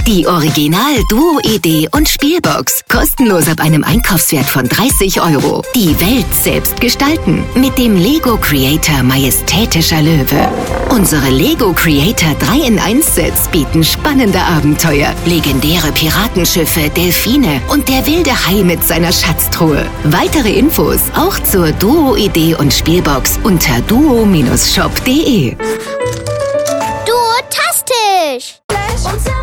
Die Original Duo-Idee und Spielbox. Kostenlos ab einem Einkaufswert von 30 €. Die Welt selbst gestalten. Mit dem Lego Creator Majestätischer Löwe. Unsere Lego Creator 3-in-1-Sets bieten spannende Abenteuer, legendäre Piratenschiffe, Delfine und der wilde Hai mit seiner Schatztruhe. Weitere Infos auch zur Duo-Idee und Spielbox unter duo-shop.de. Duotastisch!